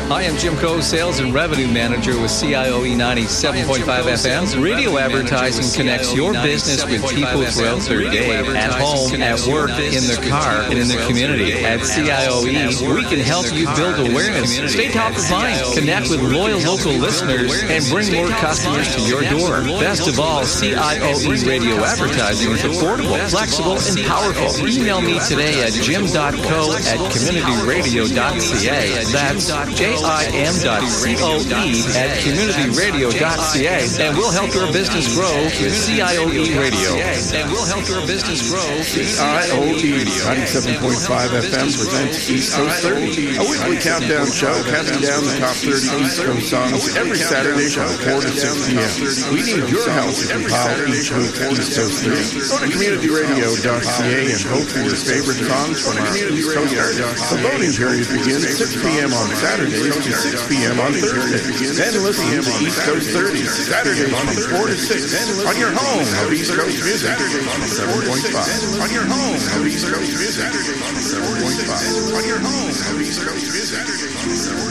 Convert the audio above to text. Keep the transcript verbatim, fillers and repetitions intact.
Hi, I'm Jim Coe, Sales and Revenue Manager with C I O E ninety-seven point five F M. Radio advertising connects your business with people throughout their day, at home, at work, in the car, and in the community. At C I O E, we can help you build awareness, stay top of mind, connect with loyal local listeners, and bring more customers to your door. Best of all, C I O E radio advertising is affordable, flexible, and powerful. Email me today at jim dot co at community radio dot c a. That's J I M dot C O E at community radio dot c a, and we'll help your business grow with C I O E Radio. And we'll help your business grow. C I O E ninety-seven point five F M presents East Coast thirty, a weekly countdown show counting down the top thirty East Coast songs every Saturday from four to six p.m. We need your help to compile each week's East Coast thirty. Go to community radio dot c a and vote for your favorite songs from our East Coast artists. The voting period begins at six p.m. on Saturdays to six p.m. on Thursdays. Then listen to East Coast thirty, Saturdays from four to six on your home of East Coast Music, seven point five. On your home of East Coast Music, seven point five. On your home of East Coast Music, seven point five.